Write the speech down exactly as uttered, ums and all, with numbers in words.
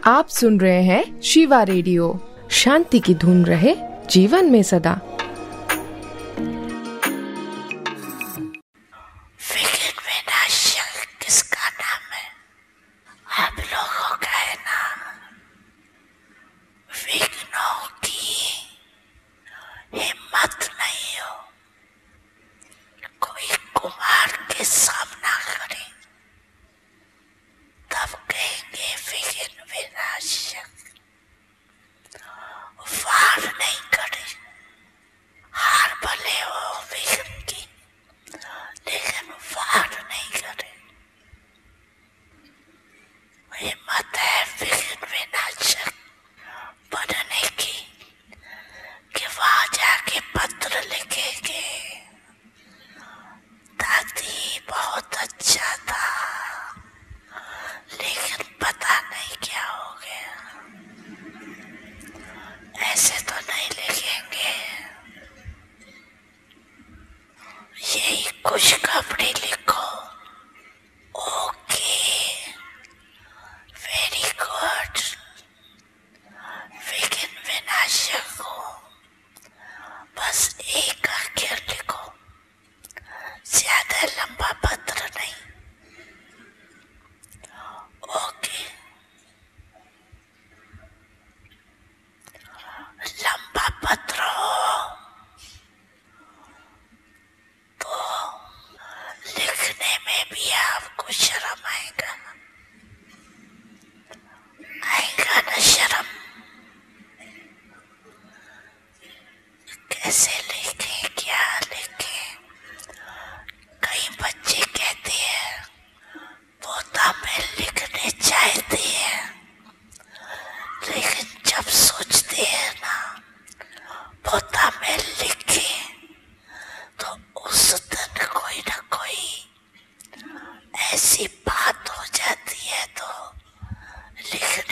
आप सुन रहे हैं शिवा रेडियो। शांति की धुन रहे जीवन में सदा। विघ्न विनाशक किसका नाम है? आप लोगों का है ना। विघ्नों की हिम्मत नहीं हो, कोई कुमार के सामना करे तब कहेंगे विघ्न विनाशक। वार नहीं करे, हार भले हो विघ्न की, लेकिन वार नहीं करे। हिम्मत है विघ्न विनाशक बनने की कि वहां जाके पत्र लिखेंगे, दादी बहुत अच्छा था लेकिन पता नहीं क्या हो गया। ऐसे तो नहीं लिखेंगे, यही खुशखबरी लिखो। Okay, very good. विघ्न विनाशक हो, बस एक अक्षर लिखो, ज्यादा लंबा पत्र नहीं। ओके, लंबा पत्र हो तो लिखने में भी आपको शर्म आएगा, आएगा ना शर्म? कैसे लिखें, क्या लिखें? कई बच्चे कहते हैं पोता में लिखने चाहते हैं, लेकिन जब सोचते हैं ना पोता में लिखे तो उस दिन कोई ना कोई ऐसी बात हो जाती है तो लिख